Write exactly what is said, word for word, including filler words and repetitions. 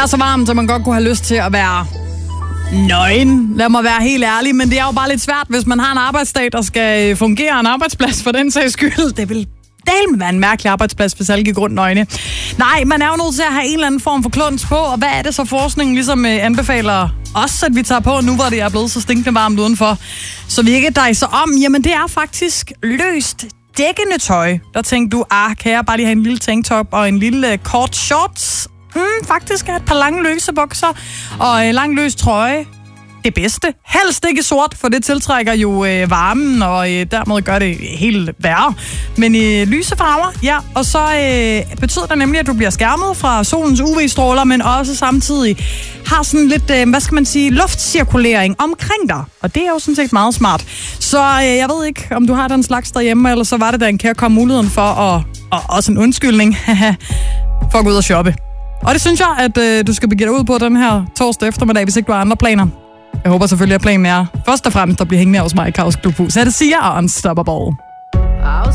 er så varmt, at man godt kunne have lyst til at være nøgen. Lad mig være helt ærlig, men det er jo bare lidt svært, hvis man har en arbejdsdag, der skal fungere en arbejdsplads for den sags skyld. Det vil dælme være en mærkelig arbejdsplads, hvis alle gik rundt nøgne. Nej, man er jo nødt til at have en eller anden form for kluns på, og hvad er det så forskningen ligesom øh, anbefaler os, at vi tager på nu, hvor det er blevet så stinkende varmt udenfor, så vi ikke dejser om? Jamen, det er faktisk løst dækkende tøj. Der tænkte du, ah, kan jeg bare lige have en lille tanktop og en lille kort shorts? Hmm, faktisk er et par lange løse bukser og en lang løs trøje det bedste. Helst ikke sort, for det tiltrækker jo øh, varmen, og øh, dermed gør det helt værre. Men i øh, lyse farver, ja. Og så øh, betyder det nemlig, at du bliver skærmet fra solens U V-stråler, men også samtidig har sådan lidt, øh, hvad skal man sige, luftcirkulering omkring dig. Og det er jo sådan set meget smart. Så øh, jeg ved ikke, om du har den slags derhjemme, eller så var det da en kærkommen muligheden for, at, og også en undskyldning, for at gå ud og shoppe. Og det synes jeg, at øh, du skal begive dig ud på den her torsdag eftermiddag, hvis ikke du har andre planer. Jeg håber selvfølgelig, at planen er først og fremmest at blive hængende hos mig i Kaos Klubhus. Så det siger Unstoppable.